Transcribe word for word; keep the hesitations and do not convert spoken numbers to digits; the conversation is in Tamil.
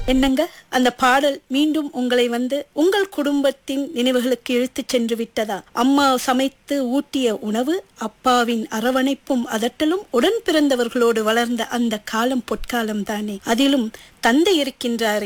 என்னங்க அந்த பாடல் மீண்டும் உங்களை வந்து உங்கள் குடும்பத்தின் நினைவுகளுக்கு இழுத்துச் சென்று விட்டதா? அம்மா சமைத்து ஊட்டிய உணவு, அப்பாவின் அரவணைப்பும் அதட்டலும், உடன் பிறந்தவர்களோடு வளர்ந்த அந்த காலம் பொற்காலம் தானே. அதிலும் தந்தை இருக்கின்றாரே,